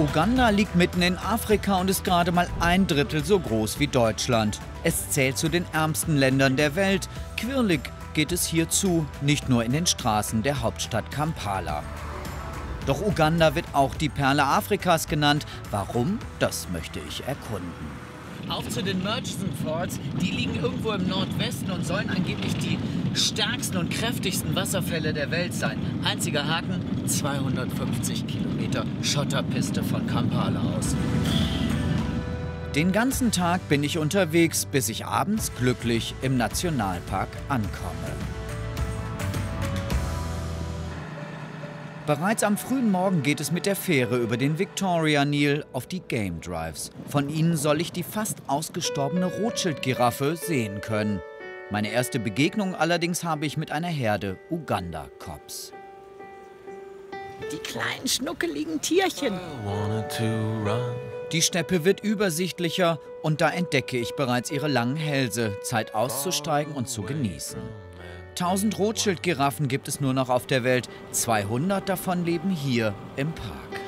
Uganda liegt mitten in Afrika und ist gerade mal 1/3 so groß wie Deutschland. Es zählt zu den ärmsten Ländern der Welt. Quirlig geht es hier zu, nicht nur in den Straßen der Hauptstadt Kampala. Doch Uganda wird auch die Perle Afrikas genannt. Warum? Das möchte ich erkunden. Auf zu den Murchison Falls. Die liegen irgendwo im Nordwesten und sollen angeblich die stärksten und kräftigsten Wasserfälle der Welt sein. Einziger Haken: 250 Kilometer Schotterpiste von Kampala aus. Den ganzen Tag bin ich unterwegs, bis ich abends glücklich im Nationalpark ankomme. Bereits am frühen Morgen geht es mit der Fähre über den Victoria Nil auf die Game Drives. Von ihnen soll ich die fast ausgestorbene Rothschild-Giraffe sehen können. Meine erste Begegnung allerdings habe ich mit einer Herde Uganda-Cops. Die kleinen schnuckeligen Tierchen. Die Steppe wird übersichtlicher und da entdecke ich bereits ihre langen Hälse. Zeit auszusteigen und zu genießen. 1000 Rothschild-Giraffen gibt es nur noch auf der Welt. 200 davon leben hier im Park.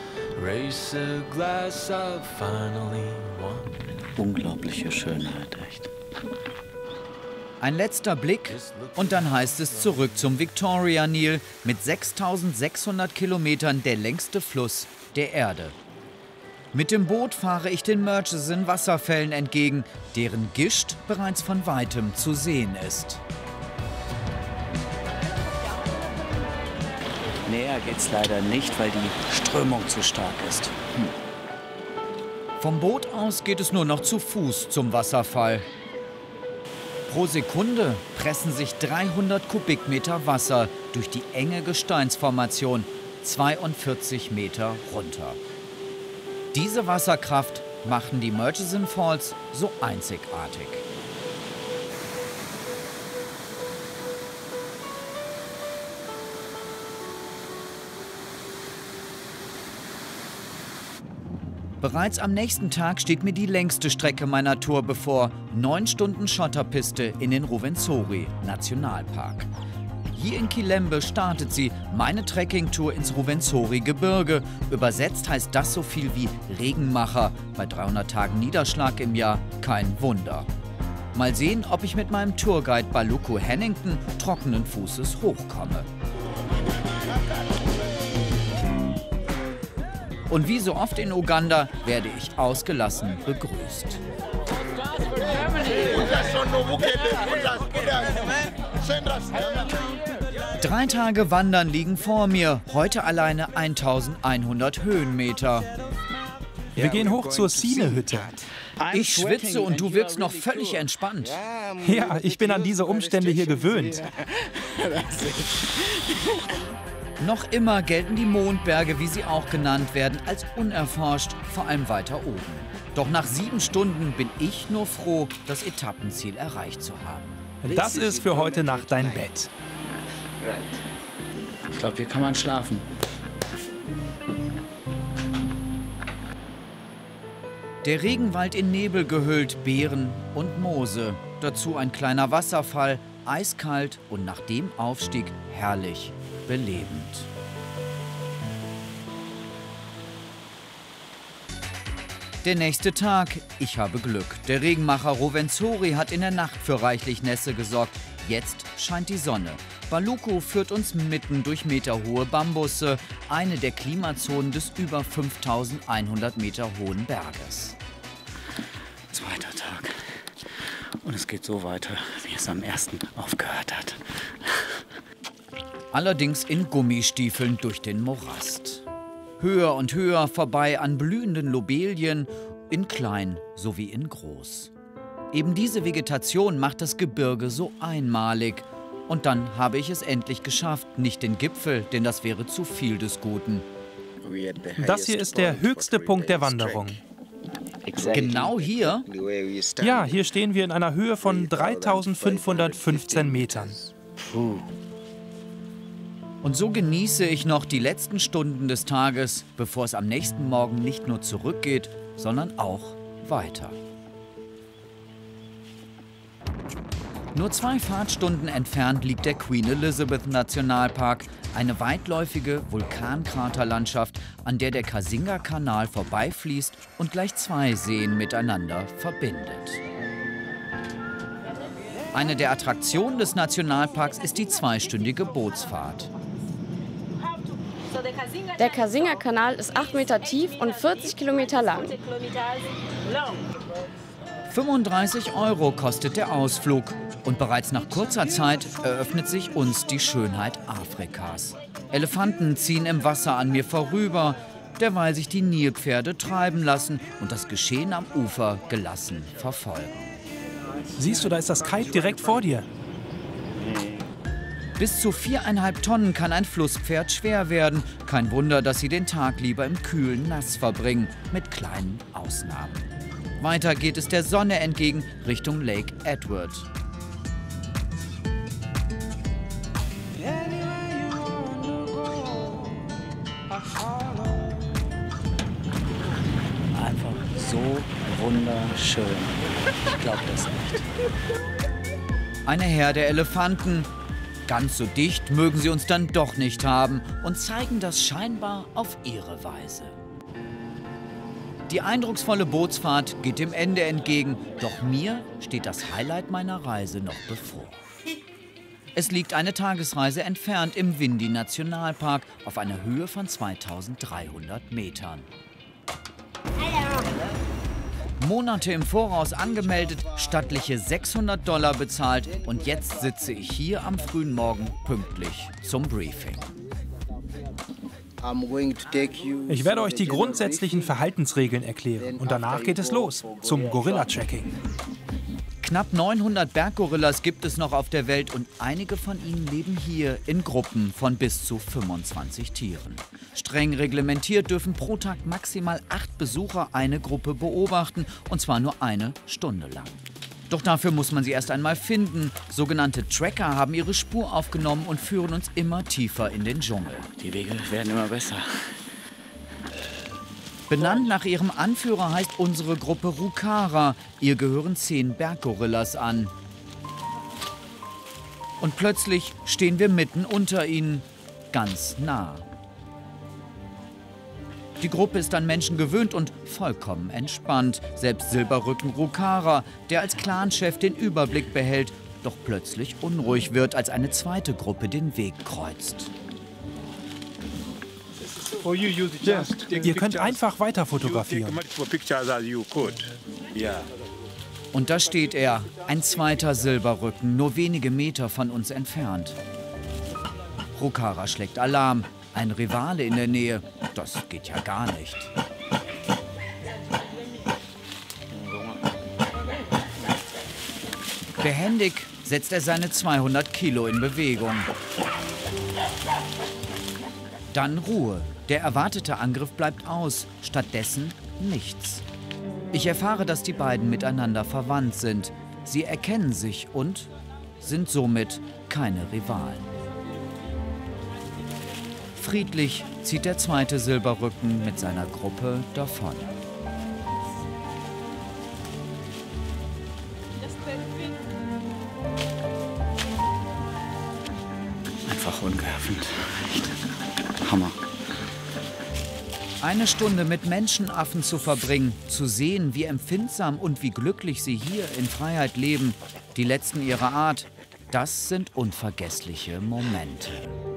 Unglaubliche Schönheit, echt. Ein letzter Blick und dann heißt es zurück zum Victoria Nil. Mit 6600 Kilometern der längste Fluss der Erde. Mit dem Boot fahre ich den Murchison Wasserfällen entgegen, deren Gischt bereits von weitem zu sehen ist. Näher geht's leider nicht, weil die Strömung zu stark ist. Vom Boot aus geht es nur noch zu Fuß zum Wasserfall. Pro Sekunde pressen sich 300 Kubikmeter Wasser durch die enge Gesteinsformation 42 Meter runter. Diese Wasserkraft machen die Murchison Falls so einzigartig. Bereits am nächsten Tag steht mir die längste Strecke meiner Tour bevor. 9 Stunden Schotterpiste in den Rwenzori Nationalpark. Hier in Kilembe startet sie, meine Trekkingtour ins Rwenzori-Gebirge. Übersetzt heißt das so viel wie Regenmacher. Bei 300 Tagen Niederschlag im Jahr kein Wunder. Mal sehen, ob ich mit meinem Tourguide Baluku Hennington trockenen Fußes hochkomme. Und wie so oft in Uganda werde ich ausgelassen begrüßt. 3 Tage Wandern liegen vor mir, heute alleine 1100 Höhenmeter. Wir gehen hoch zur Sine-Hütte. Ich schwitze und du wirkst noch völlig entspannt. Ja, ich bin an diese Umstände hier gewöhnt. Noch immer gelten die Mondberge, wie sie auch genannt werden, als unerforscht, vor allem weiter oben. Doch nach 7 Stunden bin ich nur froh, das Etappenziel erreicht zu haben. Das ist für heute Nacht dein Bett. Ich glaube, hier kann man schlafen. Der Regenwald in Nebel gehüllt, Beeren und Moose. Dazu ein kleiner Wasserfall, eiskalt und nach dem Aufstieg herrlich belebend. Der nächste Tag. Ich habe Glück. Der Regenmacher Rwenzori hat in der Nacht für reichlich Nässe gesorgt. Jetzt scheint die Sonne. Baluku führt uns mitten durch meterhohe Bambusse, eine der Klimazonen des über 5100 Meter hohen Berges. Zweiter Tag. Und es geht so weiter, wie es am ersten aufgehört hat. Allerdings in Gummistiefeln durch den Morast. Höher und höher vorbei an blühenden Lobelien, in klein sowie in groß. Eben diese Vegetation macht das Gebirge so einmalig. Und dann habe ich es endlich geschafft, nicht den Gipfel, denn das wäre zu viel des Guten. Das hier ist der höchste Punkt der Wanderung. Genau hier? Ja, hier stehen wir in einer Höhe von 3515 Metern. Und so genieße ich noch die letzten Stunden des Tages, bevor es am nächsten Morgen nicht nur zurückgeht, sondern auch weiter. Nur 2 Fahrtstunden entfernt liegt der Queen Elizabeth Nationalpark, eine weitläufige Vulkankraterlandschaft, an der der Kasinga-Kanal vorbeifließt und gleich 2 Seen miteinander verbindet. Eine der Attraktionen des Nationalparks ist die 2-stündige Bootsfahrt. Der Kasinga-Kanal ist 8 Meter tief und 40 Kilometer lang. 35 € kostet der Ausflug. Und bereits nach kurzer Zeit eröffnet sich uns die Schönheit Afrikas. Elefanten ziehen im Wasser an mir vorüber, derweil sich die Nilpferde treiben lassen und das Geschehen am Ufer gelassen verfolgen. Siehst du, da ist das Kite direkt vor dir. Bis zu 4,5 Tonnen kann ein Flusspferd schwer werden. Kein Wunder, dass sie den Tag lieber im kühlen Nass verbringen, mit kleinen Ausnahmen. Weiter geht es der Sonne entgegen, Richtung Lake Edward. Einfach so wunderschön. Ich glaube das nicht. Eine Herde Elefanten. Ganz so dicht mögen sie uns dann doch nicht haben und zeigen das scheinbar auf ihre Weise. Die eindrucksvolle Bootsfahrt geht dem Ende entgegen, doch mir steht das Highlight meiner Reise noch bevor. Es liegt eine Tagesreise entfernt im Windy-Nationalpark auf einer Höhe von 2300 Metern. Monate im Voraus angemeldet, stattliche $600 bezahlt und jetzt sitze ich hier am frühen Morgen pünktlich zum Briefing. Ich werde euch die grundsätzlichen Verhaltensregeln erklären und danach geht es los zum Gorilla-Tracking. Knapp 900 Berggorillas gibt es noch auf der Welt und einige von ihnen leben hier in Gruppen von bis zu 25 Tieren. Streng reglementiert dürfen pro Tag maximal 8 Besucher eine Gruppe beobachten und zwar nur eine Stunde lang. Doch dafür muss man sie erst einmal finden. Sogenannte Tracker haben ihre Spur aufgenommen und führen uns immer tiefer in den Dschungel. Die Wege werden immer besser. Benannt nach ihrem Anführer heißt unsere Gruppe Rukara. Ihr gehören 10 Berggorillas an. Und plötzlich stehen wir mitten unter ihnen, ganz nah. Die Gruppe ist an Menschen gewöhnt und vollkommen entspannt. Selbst Silberrücken Rukara, der als Clanchef den Überblick behält, doch plötzlich unruhig wird, als eine zweite Gruppe den Weg kreuzt. Ihr könnt einfach weiter fotografieren. Und da steht er, ein zweiter Silberrücken, nur wenige Meter von uns entfernt. Rukara schlägt Alarm. Ein Rivale in der Nähe, das geht ja gar nicht. Behändig setzt er seine 200 Kilo in Bewegung. Dann Ruhe. Der erwartete Angriff bleibt aus, stattdessen nichts. Ich erfahre, dass die beiden miteinander verwandt sind. Sie erkennen sich und sind somit keine Rivalen. Friedlich zieht der zweite Silberrücken mit seiner Gruppe davon. Einfach ungeöffnet. Echt. Hammer. Eine Stunde mit Menschenaffen zu verbringen, zu sehen, wie empfindsam und wie glücklich sie hier in Freiheit leben, die letzten ihrer Art, das sind unvergessliche Momente.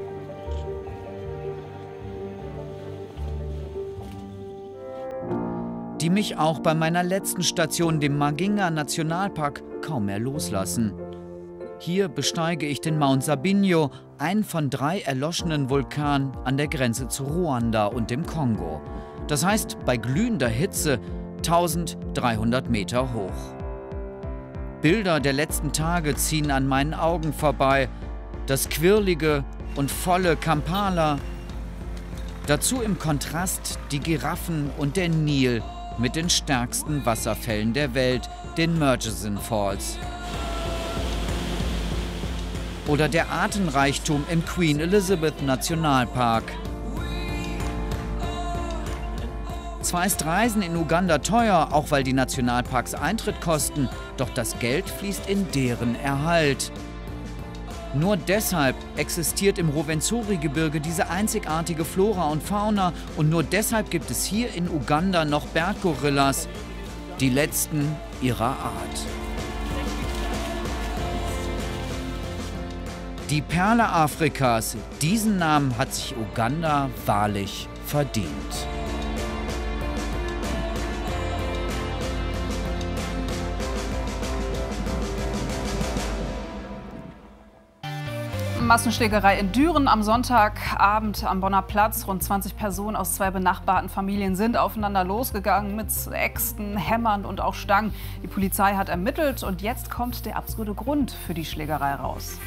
Die mich auch bei meiner letzten Station, dem Maginga Nationalpark, kaum mehr loslassen. Hier besteige ich den Mount Sabinyo, einen von 3 erloschenen Vulkanen an der Grenze zu Ruanda und dem Kongo. Das heißt, bei glühender Hitze 1300 Meter hoch. Bilder der letzten Tage ziehen an meinen Augen vorbei. Das quirlige und volle Kampala. Dazu im Kontrast die Giraffen und der Nil mit den stärksten Wasserfällen der Welt, den Murchison Falls. Oder der Artenreichtum im Queen Elizabeth Nationalpark. Zwar ist Reisen in Uganda teuer, auch weil die Nationalparks Eintritt kosten, doch das Geld fließt in deren Erhalt. Nur deshalb existiert im Rwenzori-Gebirge diese einzigartige Flora und Fauna und nur deshalb gibt es hier in Uganda noch Berggorillas, die letzten ihrer Art. Die Perle Afrikas, diesen Namen hat sich Uganda wahrlich verdient. Massenschlägerei in Düren am Sonntagabend am Bonner Platz. Rund 20 Personen aus 2 benachbarten Familien sind aufeinander losgegangen mit Äxten, Hämmern und auch Stangen. Die Polizei hat ermittelt und jetzt kommt der absurde Grund für die Schlägerei raus.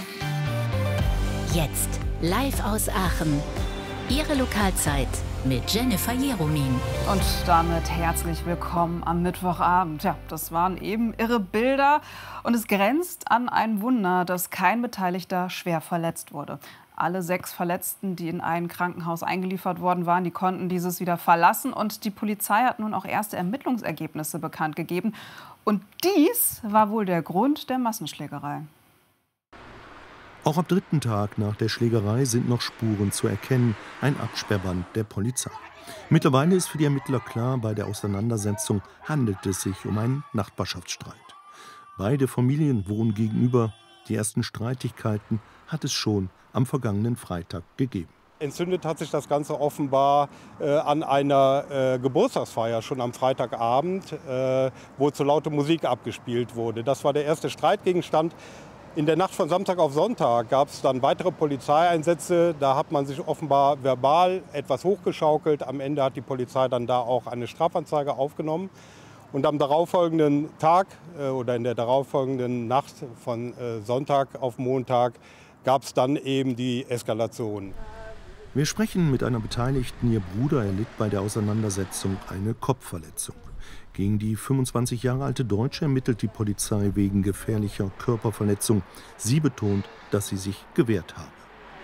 Jetzt live aus Aachen. Ihre Lokalzeit mit Jennifer Jeromin. Und damit herzlich willkommen am Mittwochabend. Ja, das waren eben irre Bilder. Und es grenzt an ein Wunder, dass kein Beteiligter schwer verletzt wurde. Alle 6 Verletzten, die in ein Krankenhaus eingeliefert worden waren, die konnten dieses wieder verlassen. Und die Polizei hat nun auch erste Ermittlungsergebnisse bekannt gegeben. Und dies war wohl der Grund der Massenschlägerei. Auch am 3. Tag nach der Schlägerei sind noch Spuren zu erkennen, ein Absperrband der Polizei. Mittlerweile ist für die Ermittler klar, bei der Auseinandersetzung handelt es sich um einen Nachbarschaftsstreit. Beide Familien wohnen gegenüber. Die ersten Streitigkeiten hat es schon am vergangenen Freitag gegeben. Entzündet hat sich das Ganze offenbar an einer Geburtstagsfeier schon am Freitagabend, wo zu laute Musik abgespielt wurde. Das war der erste Streitgegenstand. In der Nacht von Samstag auf Sonntag gab es dann weitere Polizeieinsätze. Da hat man sich offenbar verbal etwas hochgeschaukelt. Am Ende hat die Polizei dann da auch eine Strafanzeige aufgenommen. Und am darauffolgenden Tag oder in der darauffolgenden Nacht von Sonntag auf Montag gab es dann eben die Eskalation. Wir sprechen mit einer Beteiligten. Ihr Bruder erlitt bei der Auseinandersetzung eine Kopfverletzung. Gegen die 25 Jahre alte Deutsche ermittelt die Polizei wegen gefährlicher Körperverletzung. Sie betont, dass sie sich gewehrt habe.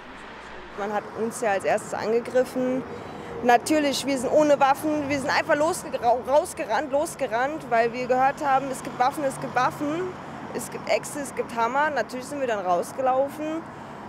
Man hat uns ja als erstes angegriffen. Natürlich, wir sind ohne Waffen, wir sind einfach losgerannt, weil wir gehört haben, es gibt Waffen, es gibt Äxte, es gibt Hammer. Natürlich sind wir dann rausgelaufen.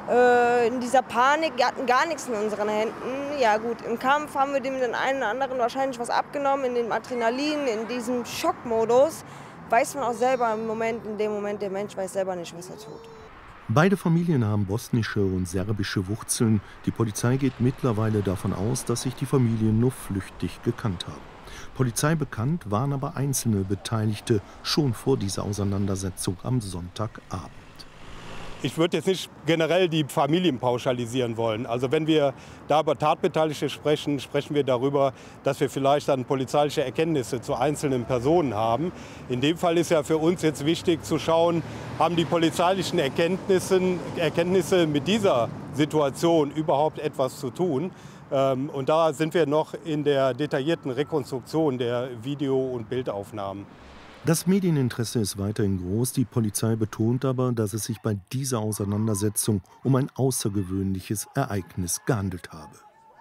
In dieser Panik, wir hatten gar nichts in unseren Händen. Ja gut, im Kampf haben wir dem den einen oder anderen wahrscheinlich was abgenommen, in dem Adrenalin, in diesem Schockmodus. Weiß man auch selber in dem Moment, der Mensch weiß selber nicht, was er tut. Beide Familien haben bosnische und serbische Wurzeln. Die Polizei geht mittlerweile davon aus, dass sich die Familien nur flüchtig gekannt haben. Polizei bekannt waren aber einzelne Beteiligte schon vor dieser Auseinandersetzung am Sonntagabend. Ich würde jetzt nicht generell die Familien pauschalisieren wollen. Also wenn wir da über Tatbeteiligte sprechen, sprechen wir darüber, dass wir vielleicht dann polizeiliche Erkenntnisse zu einzelnen Personen haben. In dem Fall ist ja für uns jetzt wichtig zu schauen, haben die polizeilichen Erkenntnisse mit dieser Situation überhaupt etwas zu tun. Und da sind wir noch in der detaillierten Rekonstruktion der Video- und Bildaufnahmen. Das Medieninteresse ist weiterhin groß. Die Polizei betont aber, dass es sich bei dieser Auseinandersetzung um ein außergewöhnliches Ereignis gehandelt habe.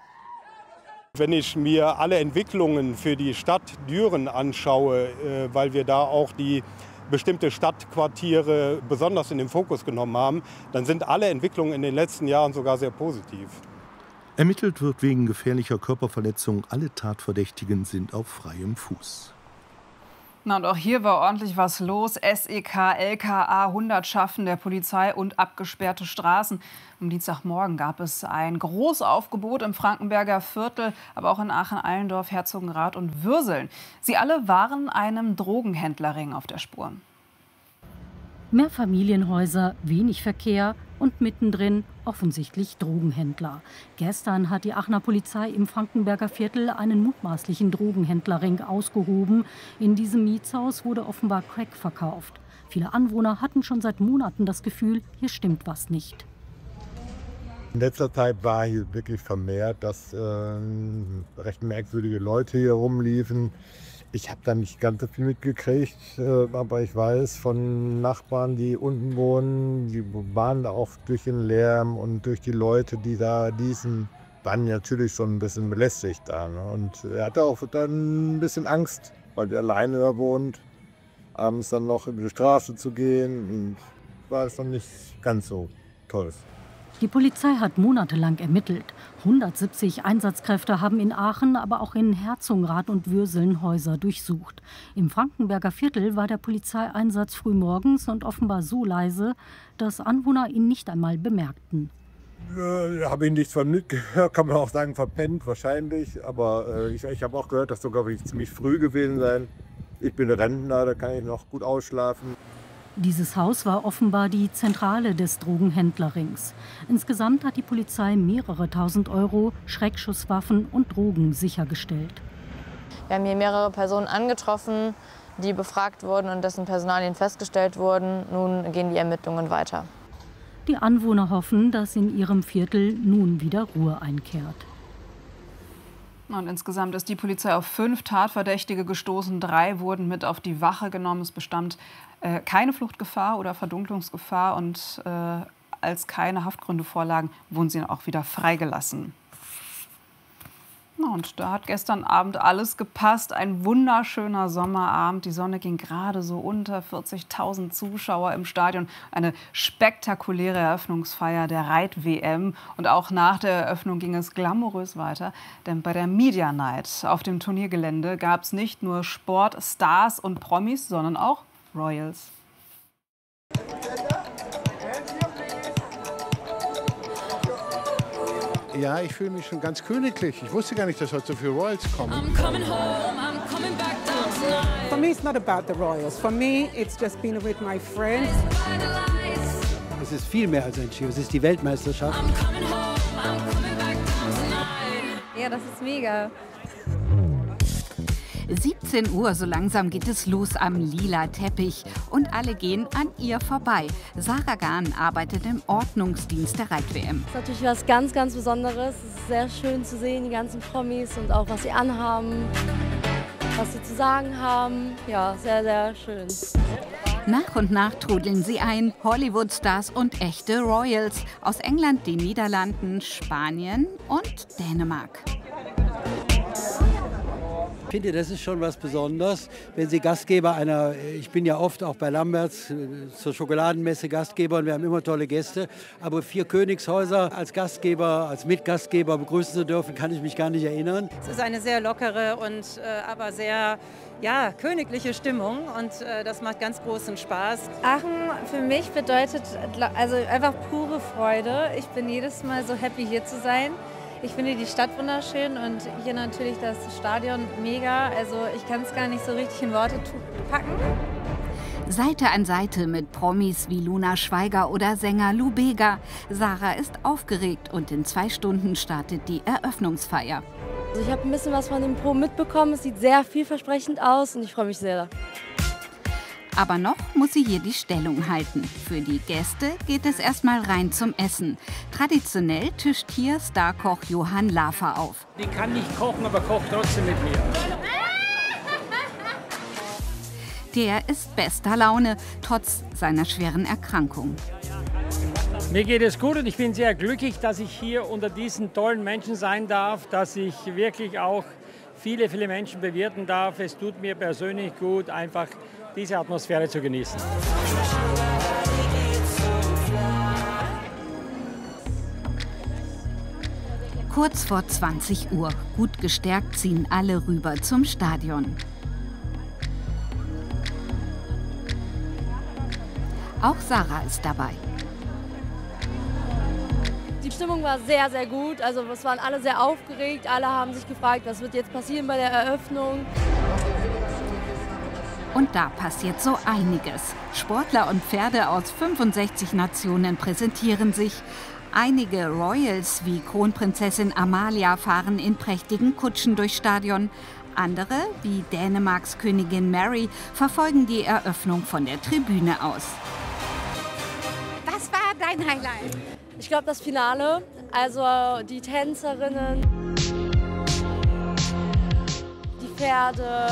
Wenn ich mir alle Entwicklungen für die Stadt Düren anschaue, weil wir da auch die bestimmte Stadtquartiere besonders in den Fokus genommen haben, dann sind alle Entwicklungen in den letzten Jahren sogar sehr positiv. Ermittelt wird wegen gefährlicher Körperverletzung. Alle Tatverdächtigen sind auf freiem Fuß. Na, und auch hier war ordentlich was los. SEK, LKA, Hundertschaften der Polizei und abgesperrte Straßen. Am Dienstagmorgen gab es ein Großaufgebot im Frankenberger Viertel, aber auch in Aachen-Allendorf, Herzogenrath und Würseln. Sie alle waren einem Drogenhändlerring auf der Spur. Mehrfamilienhäuser, wenig Verkehr und mittendrin offensichtlich Drogenhändler. Gestern hat die Aachener Polizei im Frankenberger Viertel einen mutmaßlichen Drogenhändlerring ausgehoben. In diesem Mietshaus wurde offenbar Crack verkauft. Viele Anwohner hatten schon seit Monaten das Gefühl, hier stimmt was nicht. In letzter Zeit war hier wirklich vermehrt, dass recht merkwürdige Leute hier rumliefen. Ich habe da nicht ganz so viel mitgekriegt, aber ich weiß von Nachbarn, die unten wohnen, die waren da auch durch den Lärm und durch die Leute, die da diesen waren natürlich schon ein bisschen belästigt da. Ne? Und er hatte auch dann ein bisschen Angst, weil er alleine da wohnt, abends dann noch über die Straße zu gehen. Und war es dann nicht ganz so toll. Die Polizei hat monatelang ermittelt. 170 Einsatzkräfte haben in Aachen, aber auch in Herzogenrath und Würseln Häuser durchsucht. Im Frankenberger Viertel war der Polizeieinsatz frühmorgens und offenbar so leise, dass Anwohner ihn nicht einmal bemerkten. Habe ich nichts von mitgehört, kann man auch sagen, verpennt wahrscheinlich. Aber ich habe auch gehört, das soll, glaube ich, ziemlich früh gewesen sein. Ich bin Rentner, da kann ich noch gut ausschlafen. Dieses Haus war offenbar die Zentrale des Drogenhändlerrings. Insgesamt hat die Polizei mehrere tausend Euro, Schreckschusswaffen und Drogen sichergestellt. Wir haben hier mehrere Personen angetroffen, die befragt wurden und dessen Personalien festgestellt wurden. Nun gehen die Ermittlungen weiter. Die Anwohner hoffen, dass in ihrem Viertel nun wieder Ruhe einkehrt. Und insgesamt ist die Polizei auf 5 Tatverdächtige gestoßen. 3 wurden mit auf die Wache genommen. Es bestand keine Fluchtgefahr oder Verdunklungsgefahr. Und als keine Haftgründe vorlagen, wurden sie auch wieder freigelassen. Und da hat gestern Abend alles gepasst. Ein wunderschöner Sommerabend. Die Sonne ging gerade so unter, 40.000 Zuschauer im Stadion. Eine spektakuläre Eröffnungsfeier der Reit-WM. Und auch nach der Eröffnung ging es glamourös weiter. Denn bei der Media Night auf dem Turniergelände gab es nicht nur Sport, Stars und Promis, sondern auch Royals. Ja, ich fühle mich schon ganz königlich. Ich wusste gar nicht, dass heute so viele Royals kommen. For me, it's not about the Royals. For me, it's just being with my friends. Es ist viel mehr als ein Ski. Es ist die Weltmeisterschaft. Ja, das ist mega. 17 Uhr, so langsam geht es los am lila Teppich und alle gehen an ihr vorbei. Sarah Gahn arbeitet im Ordnungsdienst der Reit-WM. Das ist natürlich was ganz, ganz Besonderes. Es ist sehr schön zu sehen, die ganzen Promis und auch was sie anhaben, was sie zu sagen haben. Ja, sehr, sehr schön. Nach und nach trudeln sie ein, Hollywood-Stars und echte Royals aus England, den Niederlanden, Spanien und Dänemark. Ich finde, das ist schon was Besonderes, wenn Sie Gastgeber einer, ich bin ja oft auch bei Lamberts zur Schokoladenmesse Gastgeber und wir haben immer tolle Gäste, aber 4 Königshäuser als Gastgeber, als Mitgastgeber begrüßen zu dürfen, kann ich mich gar nicht erinnern. Es ist eine sehr lockere und aber sehr königliche Stimmung und das macht ganz großen Spaß. Aachen für mich bedeutet also einfach pure Freude. Ich bin jedes Mal so happy, hier zu sein. Ich finde die Stadt wunderschön und hier natürlich das Stadion mega. Also ich kann es gar nicht so richtig in Worte packen. Seite an Seite mit Promis wie Luna Schweiger oder Sänger Lou Bega. Sarah ist aufgeregt und in 2 Stunden startet die Eröffnungsfeier. Also ich habe ein bisschen was von dem Pro mitbekommen. Es sieht sehr vielversprechend aus und ich freue mich sehr. Aber noch muss sie hier die Stellung halten. Für die Gäste geht es erstmal rein zum Essen. Traditionell tischt hier Starkoch Johann Lafer auf. Die kann nicht kochen, aber kocht trotzdem mit mir. Der ist bester Laune, trotz seiner schweren Erkrankung. Mir geht es gut und ich bin sehr glücklich, dass ich hier unter diesen tollen Menschen sein darf, dass ich wirklich auch viele Menschen bewirten darf. Es tut mir persönlich gut, einfach diese Atmosphäre zu genießen. Kurz vor 20 Uhr, gut gestärkt, ziehen alle rüber zum Stadion. Auch Sarah ist dabei. Die Stimmung war sehr, sehr gut. Also es waren alle sehr aufgeregt. Alle haben sich gefragt, was wird jetzt passieren bei der Eröffnung. Und da passiert so einiges. Sportler und Pferde aus 65 Nationen präsentieren sich. Einige Royals wie Kronprinzessin Amalia fahren in prächtigen Kutschen durchs Stadion. Andere, wie Dänemarks Königin Mary, verfolgen die Eröffnung von der Tribüne aus. Was war dein Highlight? Ich glaube, das Finale, also die Tänzerinnen, die Pferde,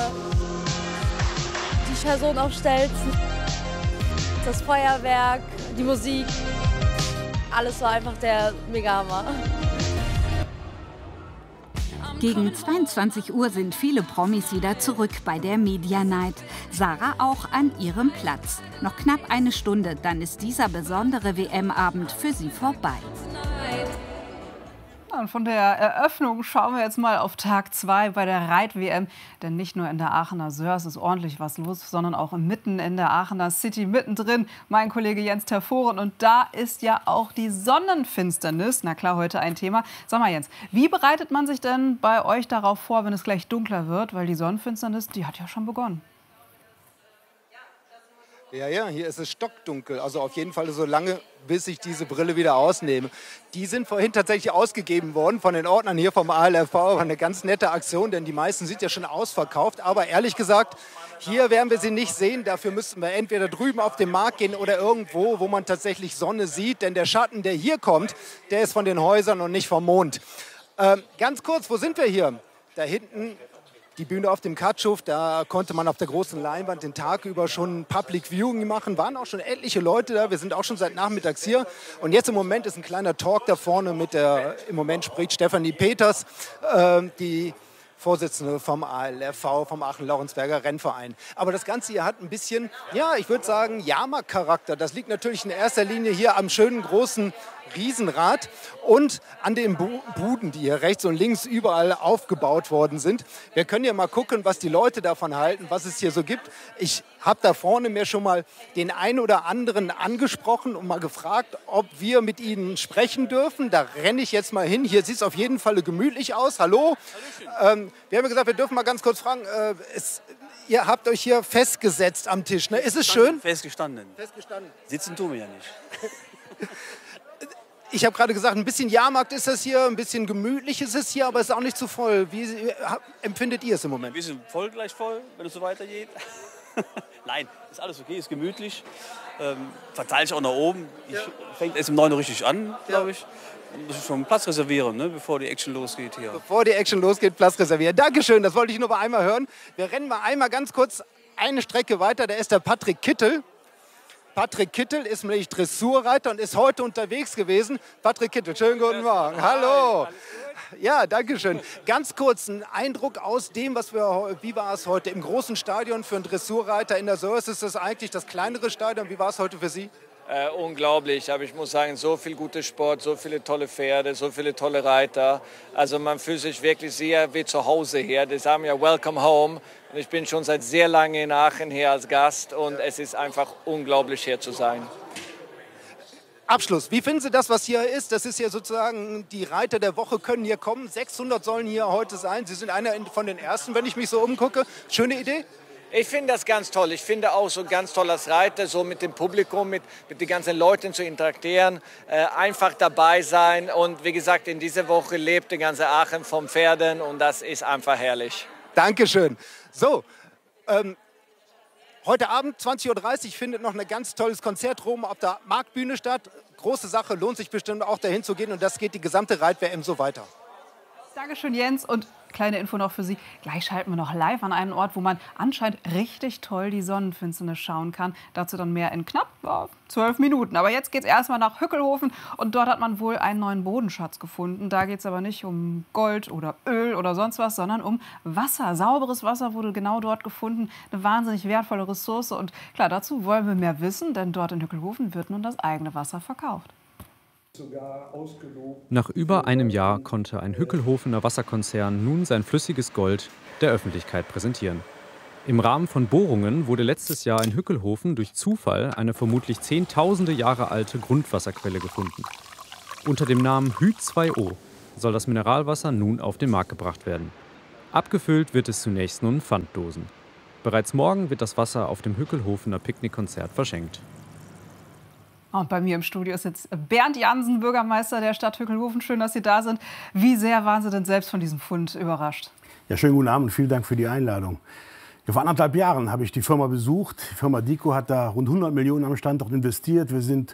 die Person auf Stelzen, das Feuerwerk, die Musik. Alles war einfach der Mega-Hammer. Gegen 22 Uhr sind viele Promis wieder zurück bei der Media Night. Sarah auch an ihrem Platz. Noch knapp eine Stunde, dann ist dieser besondere WM-Abend für sie vorbei. Und von der Eröffnung schauen wir jetzt mal auf Tag 2 bei der Reit-WM. Denn nicht nur in der Aachener Sörs ist ordentlich was los, sondern auch mitten in der Aachener City, mittendrin mein Kollege Jens Terforen. Und da ist ja auch die Sonnenfinsternis. Na klar, heute ein Thema. Sag mal Jens, wie bereitet man sich denn bei euch darauf vor, wenn es gleich dunkler wird? Weil die Sonnenfinsternis, die hat ja schon begonnen. Ja, hier ist es stockdunkel. Also auf jeden Fall so lange, bis ich diese Brille wieder ausnehme. Die sind vorhin tatsächlich ausgegeben worden von den Ordnern hier vom ALRV. War eine ganz nette Aktion, denn die meisten sind ja schon ausverkauft. Aber ehrlich gesagt, hier werden wir sie nicht sehen. Dafür müssten wir entweder drüben auf den Markt gehen oder irgendwo, wo man tatsächlich Sonne sieht. Denn der Schatten, der hier kommt, der ist von den Häusern und nicht vom Mond. Ganz kurz, wo sind wir hier? Da hinten die Bühne auf dem Katschuf, da konnte man auf der großen Leinwand den Tag über schon Public Viewing machen. Waren auch schon etliche Leute da. Wir sind auch schon seit nachmittags hier. Und jetzt im Moment ist ein kleiner Talk da vorne im Moment spricht Stefanie Peters, die Vorsitzende vom ALRV, vom Aachen-Laurenzberger Rennverein. Aber das Ganze hier hat ein bisschen, ja, ich würde sagen, Jahrmarktcharakter. Das liegt natürlich in erster Linie hier am schönen großen Riesenrad und an den Buden, die hier rechts und links überall aufgebaut worden sind. Wir können ja mal gucken, was die Leute davon halten, was es hier so gibt. Ich habe da vorne mir schon mal den einen oder anderen angesprochen und mal gefragt, ob wir mit ihnen sprechen dürfen. Da renne ich jetzt mal hin. Hier sieht es auf jeden Fall gemütlich aus. Hallo. Wir haben gesagt, wir dürfen mal ganz kurz fragen. Ihr habt euch hier festgesetzt am Tisch. Ne? Ist es schön? Festgestanden. Sitzen tun wir ja nicht. Ich habe gerade gesagt, ein bisschen Jahrmarkt ist das hier, ein bisschen gemütlich ist es hier, aber es ist auch nicht zu voll. Wie empfindet ihr es im Moment? Ein bisschen voll, gleich voll, wenn es so weitergeht. Nein, ist alles okay, ist gemütlich. Verteilt sich auch nach oben. Fängt erst um 9 Uhr richtig an, glaube ich. Muss ich schon Platz reservieren, ne, bevor die Action losgeht hier. Bevor die Action losgeht, Platz reservieren. Dankeschön, das wollte ich nur mal einmal hören. Wir rennen mal einmal ganz kurz eine Strecke weiter, da ist der Patrick Kittel. Patrick Kittel ist nämlich Dressurreiter und ist heute unterwegs gewesen. Patrick Kittel, schönen guten Morgen. Hallo. Ja, danke schön. Ganz kurz ein Eindruck aus dem, wie war es heute im großen Stadion für einen Dressurreiter in der Sörs? Ist das eigentlich das kleinere Stadion? Wie war es heute für Sie? Unglaublich, aber ich muss sagen, so viel guter Sport, so viele tolle Pferde, so viele tolle Reiter. Also man fühlt sich wirklich sehr wie zu Hause hier. Die sagen ja Welcome Home. Und ich bin schon seit sehr lange in Aachen hier als Gast und es ist einfach unglaublich hier zu sein. Abschluss. Wie finden Sie das, was hier ist? Das ist ja sozusagen, die Reiter der Woche können hier kommen. 600 sollen hier heute sein. Sie sind einer von den Ersten, wenn ich mich so umgucke. Schöne Idee? Ich finde das ganz toll. Ich finde auch so ganz toll als Reiter, so mit dem Publikum, mit den ganzen Leuten zu interagieren, einfach dabei sein. Und wie gesagt, in dieser Woche lebt die ganze Aachen vom Pferden und das ist einfach herrlich. Dankeschön. So, heute Abend 20:30 Uhr findet noch ein ganz tolles Konzert rum auf der Marktbühne statt. Große Sache, lohnt sich bestimmt auch dahin zu gehen und das geht die gesamte Reit-WM so weiter. Dankeschön, Jens. Und kleine Info noch für Sie. Gleich schalten wir noch live an einen Ort, wo man anscheinend richtig toll die Sonnenfinsternis schauen kann. Dazu dann mehr in knapp 12 Minuten. Aber jetzt geht es erstmal nach Hückelhofen. Und dort hat man wohl einen neuen Bodenschatz gefunden. Da geht es aber nicht um Gold oder Öl oder sonst was, sondern um Wasser. Sauberes Wasser wurde genau dort gefunden. Eine wahnsinnig wertvolle Ressource. Und klar, dazu wollen wir mehr wissen, denn dort in Hückelhofen wird nun das eigene Wasser verkauft. Nach über einem Jahr konnte ein Hückelhofener Wasserkonzern nun sein flüssiges Gold der Öffentlichkeit präsentieren. Im Rahmen von Bohrungen wurde letztes Jahr in Hückelhofen durch Zufall eine vermutlich zehntausende Jahre alte Grundwasserquelle gefunden. Unter dem Namen Hü2O soll das Mineralwasser nun auf den Markt gebracht werden. Abgefüllt wird es zunächst nun in Pfanddosen. Bereits morgen wird das Wasser auf dem Hückelhofener Picknickkonzert verschenkt. Und bei mir im Studio ist jetzt Bernd Jansen, Bürgermeister der Stadt Hückelhofen. Schön, dass Sie da sind. Wie sehr waren Sie denn selbst von diesem Fund überrascht? Ja, schönen guten Abend und vielen Dank für die Einladung. Ja, vor 1,5 Jahren habe ich die Firma besucht. Die Firma Dico hat da rund 100 Millionen am Standort investiert. Wir sind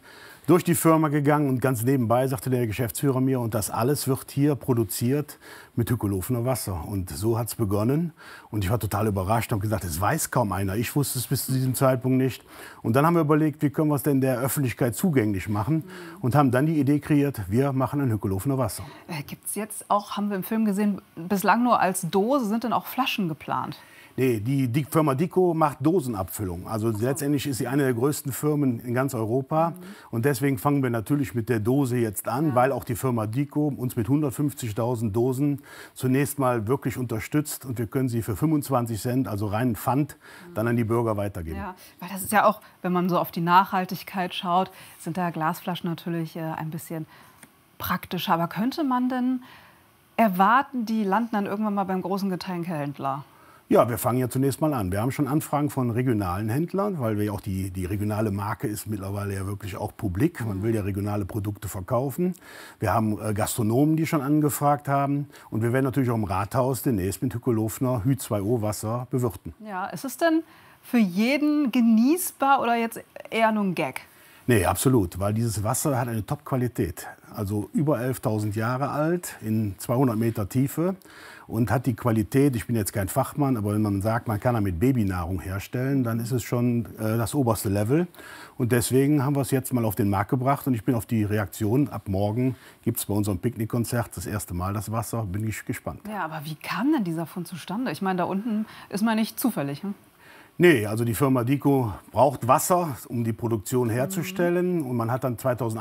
durch die Firma gegangen und ganz nebenbei sagte der Geschäftsführer mir, und das alles wird hier produziert mit Hückelhofener Wasser. Und so hat es begonnen und ich war total überrascht und habe gesagt, es weiß kaum einer. Ich wusste es bis zu diesem Zeitpunkt nicht. Und dann haben wir überlegt, wie können wir es denn der Öffentlichkeit zugänglich machen und haben dann die Idee kreiert, wir machen ein Hückelhofener Wasser. Gibt es jetzt auch, haben wir im Film gesehen, bislang nur als Dose, sind denn auch Flaschen geplant? Nee, die Firma Dico macht Dosenabfüllung. Also letztendlich ist sie eine der größten Firmen in ganz Europa. Und deswegen fangen wir natürlich mit der Dose jetzt an, weil auch die Firma Dico uns mit 150.000 Dosen zunächst mal wirklich unterstützt. Und wir können sie für 25 Cent, also reinen Pfand, dann an die Bürger weitergeben. Ja, weil das ist ja auch, wenn man so auf die Nachhaltigkeit schaut, sind da Glasflaschen natürlich ein bisschen praktischer. Aber könnte man denn erwarten, die landen dann irgendwann mal beim großen Getränkehändler? Ja, wir fangen ja zunächst mal an. Wir haben schon Anfragen von regionalen Händlern, weil wir auch die regionale Marke ist mittlerweile ja wirklich auch publik. Man will ja regionale Produkte verkaufen. Wir haben Gastronomen, die schon angefragt haben. Und wir werden natürlich auch im Rathaus demnächst mit Hückelhofener Hy2O Wasser bewirten. Ja, ist es denn für jeden genießbar oder jetzt eher nur ein Gag? Nee, absolut, weil dieses Wasser hat eine Top-Qualität. Also über 11.000 Jahre alt, in 200 Meter Tiefe und hat die Qualität, ich bin jetzt kein Fachmann, aber wenn man sagt, man kann damit Babynahrung herstellen, dann ist es schon das oberste Level. Und deswegen haben wir es jetzt mal auf den Markt gebracht und ich bin auf die Reaktion. Ab morgen gibt es bei unserem Picknickkonzert das erste Mal das Wasser, bin ich gespannt. Ja, aber wie kam denn dieser Fund zustande? Ich meine, da unten ist man nicht zufällig, hm? Nee, also die Firma Dico braucht Wasser, um die Produktion herzustellen. Und man hat dann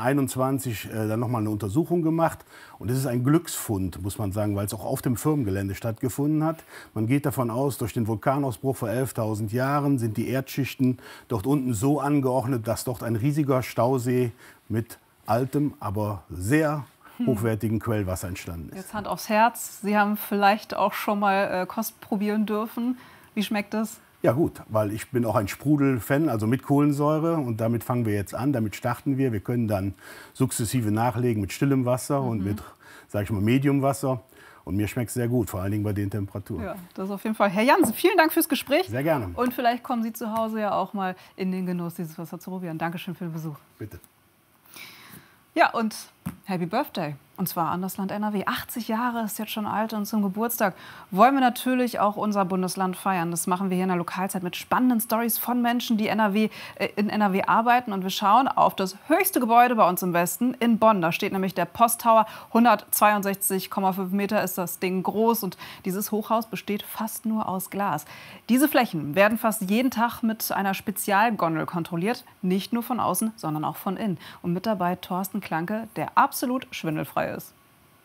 2021 dann nochmal eine Untersuchung gemacht. Und es ist ein Glücksfund, muss man sagen, weil es auch auf dem Firmengelände stattgefunden hat. Man geht davon aus, durch den Vulkanausbruch vor 11.000 Jahren sind die Erdschichten dort unten so angeordnet, dass dort ein riesiger Stausee mit altem, aber sehr hochwertigen Quellwasser entstanden ist. Jetzt Hand aufs Herz. Sie haben vielleicht auch schon mal Kost probieren dürfen. Wie schmeckt es? Ja gut, weil ich bin auch ein Sprudel-Fan, also mit Kohlensäure. Und damit fangen wir jetzt an, damit starten wir. Wir können dann sukzessive nachlegen mit stillem Wasser und mit, sage ich mal, Mediumwasser. Und mir schmeckt es sehr gut, vor allen Dingen bei den Temperaturen. Ja, das auf jeden Fall. Herr Jansen, vielen Dank fürs Gespräch. Sehr gerne. Und vielleicht kommen Sie zu Hause ja auch mal in den Genuss, dieses Wasser zu probieren. Dankeschön für den Besuch. Bitte. Ja, und Happy Birthday. Und zwar an das Land NRW. 80 Jahre ist jetzt schon alt und zum Geburtstag wollen wir natürlich auch unser Bundesland feiern. Das machen wir hier in der Lokalzeit mit spannenden Storys von Menschen, die in NRW arbeiten. Und wir schauen auf das höchste Gebäude bei uns im Westen, in Bonn. Da steht nämlich der Posttower. 162,5 Meter ist das Ding groß. Und dieses Hochhaus besteht fast nur aus Glas. Diese Flächen werden fast jeden Tag mit einer Spezialgondel kontrolliert. Nicht nur von außen, sondern auch von innen. Und mit dabei Thorsten Klanke, der absolut schwindelfrei ist.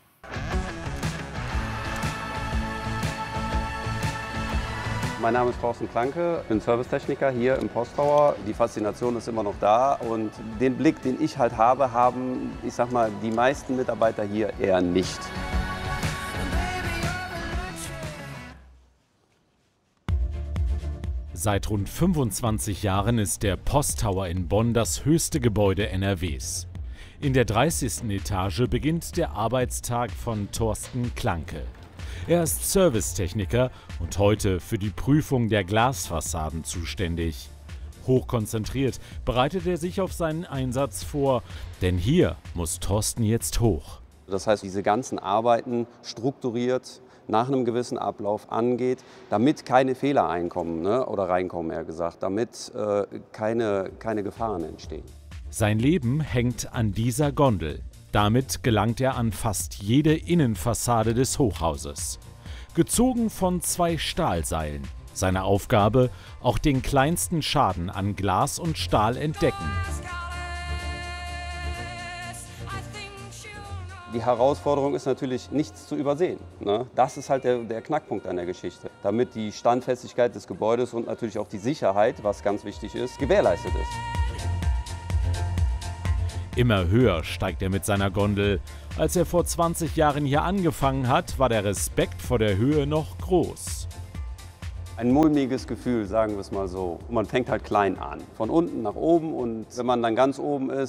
Mein Name ist Thorsten Klanke, bin Servicetechniker hier im Posttower. Die Faszination ist immer noch da und den Blick, den ich halt habe, haben, ich sag mal, die meisten Mitarbeiter hier eher nicht. Seit rund 25 Jahren ist der Posttower in Bonn das höchste Gebäude NRWs. In der 30. Etage beginnt der Arbeitstag von Thorsten Klanke. Er ist Servicetechniker und heute für die Prüfung der Glasfassaden zuständig. Hochkonzentriert bereitet er sich auf seinen Einsatz vor, denn hier muss Thorsten jetzt hoch. Das heißt, diese ganzen Arbeiten strukturiert nach einem gewissen Ablauf angeht, damit keine Fehler reinkommen, eher gesagt, damit keine Gefahren entstehen. Sein Leben hängt an dieser Gondel. Damit gelangt er an fast jede Innenfassade des Hochhauses. Gezogen von 2 Stahlseilen. Seine Aufgabe, auch den kleinsten Schaden an Glas und Stahl entdecken. Die Herausforderung ist natürlich, nichts zu übersehen. Ne? Das ist halt der Knackpunkt an der Geschichte. Damit die Standfestigkeit des Gebäudes und natürlich auch die Sicherheit, was ganz wichtig ist, gewährleistet ist. Immer höher steigt er mit seiner Gondel. Als er vor 20 Jahren hier angefangen hat, war der Respekt vor der Höhe noch groß. Ein mulmiges Gefühl, sagen wir es mal so. Man fängt halt klein an, von unten nach oben und wenn man dann ganz oben ist,